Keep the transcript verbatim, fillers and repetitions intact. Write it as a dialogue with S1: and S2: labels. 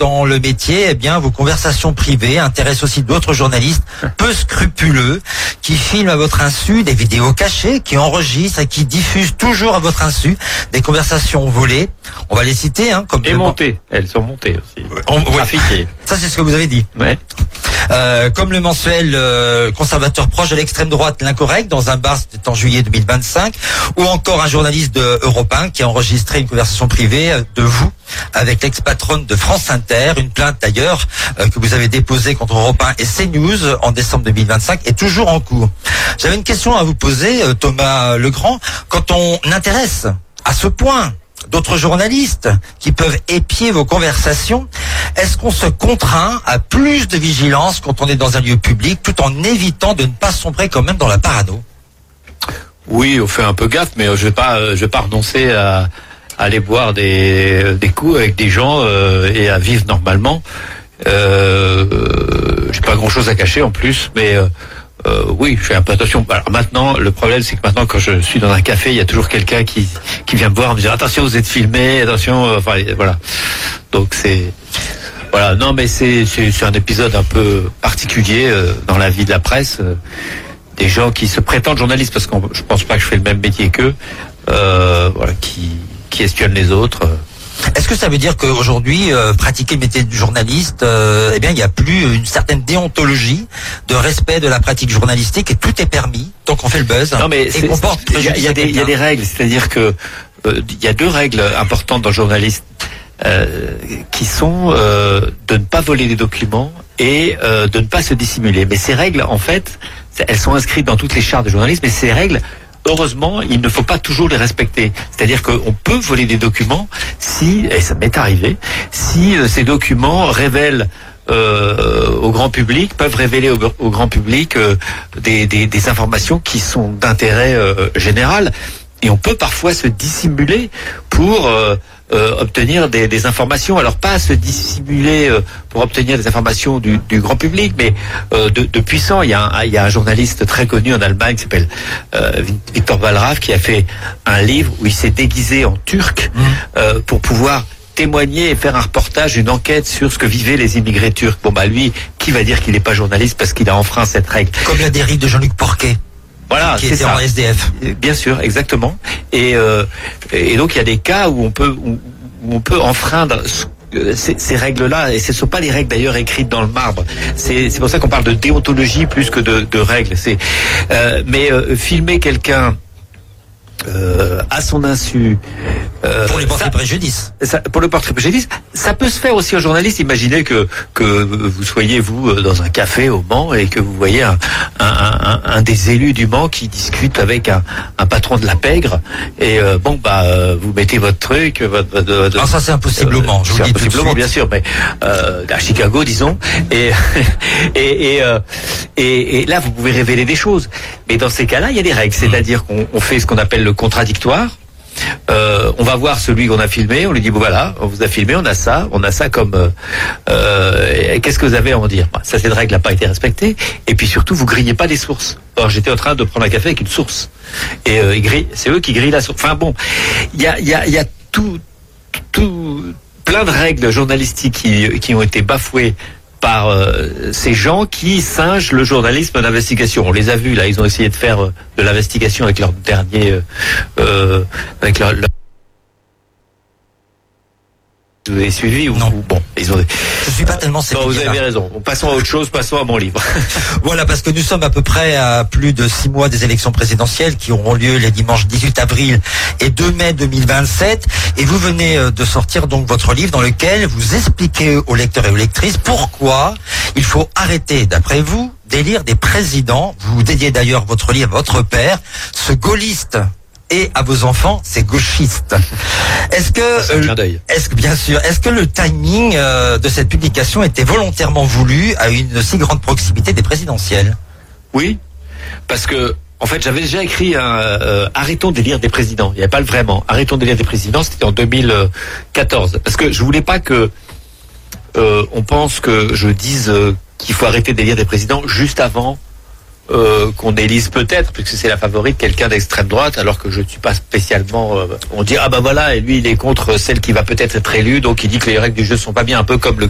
S1: dans le métier, eh bien, vos conversations privées intéressent aussi d'autres journalistes peu scrupuleux qui filment à votre insu des vidéos cachées, qui enregistrent et qui diffusent toujours à votre insu des conversations volées. On va les citer, hein, comme
S2: et montées. Elles sont montées aussi.
S1: On, ouais.
S2: Trafiquées.
S1: Ça, c'est ce que vous avez dit.
S2: Ouais.
S1: Euh, comme le mensuel euh, conservateur proche de l'extrême droite, l'Incorrect, dans un bar, c'était en juillet deux mille vingt-cinq, ou encore un journaliste de Europe un qui a enregistré une conversation privée de vous avec l'ex-patronne de France Inter, une plainte d'ailleurs euh, que vous avez déposée contre Europe un et CNews en décembre deux mille vingt-cinq est toujours en cours. J'avais une question à vous poser, euh, Thomas Legrand. Quand on intéresse à ce point d'autres journalistes qui peuvent épier vos conversations, est-ce qu'on se contraint à plus de vigilance quand on est dans un lieu public, tout en évitant de ne pas sombrer quand même dans la parano?
S2: Oui, on fait un peu gaffe, mais je vais pas, je vais pas renoncer à, à aller boire des, des coups avec des gens euh, et à vivre normalement. Euh, j'ai pas grand-chose à cacher en plus, mais euh, Euh, oui, je fais un peu attention. Alors maintenant, le problème, c'est que maintenant, quand je suis dans un café, il y a toujours quelqu'un qui qui vient me voir, me dire attention, vous êtes filmé, attention. Euh, enfin, voilà. Donc c'est voilà. Non, mais c'est c'est, c'est un épisode un peu particulier euh, dans la vie de la presse. Euh, des gens qui se prétendent journalistes, parce que je pense pas que je fais le même métier qu'eux, euh, voilà, qui qui espionnent les autres. Euh.
S1: Est-ce que ça veut dire qu'aujourd'hui, euh, pratiquer le métier de journaliste, euh, eh bien, il n'y a plus une certaine déontologie de respect de la pratique journalistique et tout est permis tant qu'on fait le buzz?
S2: Non, mais
S1: et qu'on porte
S2: il y, y a des il y a des règles, c'est-à-dire que euh, il y a deux règles importantes dans le journaliste euh, qui sont euh, de ne pas voler les documents et euh, de ne pas se dissimuler. Mais ces règles, en fait, elles sont inscrites dans toutes les chartes de journalisme, mais ces règles, heureusement, il ne faut pas toujours les respecter. C'est-à-dire qu'on peut voler des documents si, et ça m'est arrivé, si euh, ces documents révèlent euh, au grand public, peuvent révéler au, au grand public euh, des, des, des informations qui sont d'intérêt euh, général. Et on peut parfois se dissimuler pour euh, euh, obtenir des, des informations. Alors pas se dissimuler euh, pour obtenir des informations du, du grand public, mais euh, de, de puissants. Il y, a un, il y a un journaliste très connu en Allemagne qui s'appelle euh, Victor Wallraff, qui a fait un livre où il s'est déguisé en turc mmh. euh, pour pouvoir témoigner et faire un reportage, une enquête sur ce que vivaient les immigrés turcs. Bon bah lui, qui va dire qu'il n'est pas journaliste parce qu'il a enfreint cette règle?
S1: Comme la dérive de Jean-Luc Porquet.
S2: Voilà,
S1: qui
S2: c'est
S1: était
S2: ça.
S1: En S D F.
S2: Bien sûr, exactement. Et, euh, et donc il y a des cas où on peut où, où on peut enfreindre ces, ces règles-là, et ce ne sont pas des règles d'ailleurs écrites dans le marbre. C'est, c'est pour ça qu'on parle de déontologie plus que de, de règles. C'est, euh, mais euh, filmer quelqu'un euh, à son insu.
S1: Euh, pour les portraits préjudice.
S2: Ça, pour le portrait préjudice, ça peut se faire aussi aux journalistes. Imaginez que que vous soyez vous dans un café au Mans et que vous voyez un un, un, un des élus du Mans qui discute avec un, un patron de la Pègre et euh, bon bah euh, vous mettez votre truc. Votre, votre, votre,
S1: ah ça c'est impossible au Mans. Je vous
S2: c'est
S1: dis
S2: impossible au Mans, bien sûr, mais euh, à Chicago disons. Et et et, euh, et et là vous pouvez révéler des choses. Mais dans ces cas-là, il y a des règles. C'est-à-dire qu'on on fait ce qu'on appelle le contradictoire. Euh, on va voir celui qu'on a filmé, on lui dit bon voilà, on vous a filmé, on a ça, on a ça comme euh, euh, qu'est-ce que vous avez à en dire? Ça, cette règle n'a pas été respectée. Et puis surtout, vous grillez pas des sources. Or j'étais en train de prendre un café avec une source et euh, ils grillent, c'est eux qui grillent la source. Enfin bon, il y a il y a il y a tout tout plein de règles journalistiques qui qui ont été bafouées par euh, ces gens qui singent le journalisme d'investigation. On les a vus là, ils ont essayé de faire euh, de l'investigation avec leur dernier, euh, euh, avec leur, leur... Vous avez suivi ou
S1: non?
S2: Ou, bon, ils ont.
S1: Je suis pas tellement
S2: sceptique. Non, vous avez raison. Passons à autre chose. Passons à mon livre.
S1: Voilà, parce que nous sommes à peu près à plus de six mois des élections présidentielles qui auront lieu les dimanches dix-huit avril et deux mai deux mille vingt-sept. Et vous venez de sortir donc votre livre dans lequel vous expliquez aux lecteurs et aux lectrices pourquoi il faut arrêter, d'après vous, d'élire des présidents. Vous dédiez d'ailleurs votre livre à votre père, ce gaulliste. Et à vos enfants, c'est gauchiste. Est-ce que, euh, est-ce que bien sûr, est-ce que le timing euh, de cette publication était volontairement voulu à une si grande proximité des présidentielles?
S2: Oui, parce que en fait, j'avais déjà écrit un euh, arrêtons d'élire des présidents. Il n'y avait pas le vraiment. Arrêtons d'élire des présidents, c'était en deux mille quatorze. Parce que je voulais pas que euh, on pense que je dise euh, qu'il faut arrêter d'élire des présidents juste avant. Euh, qu'on élise peut-être, puisque c'est la favorite, quelqu'un d'extrême droite, alors que je ne suis pas spécialement... Euh, on dit, ah bah voilà, et lui il est contre celle qui va peut-être être élue, donc il dit que les règles du jeu sont pas bien, un peu comme le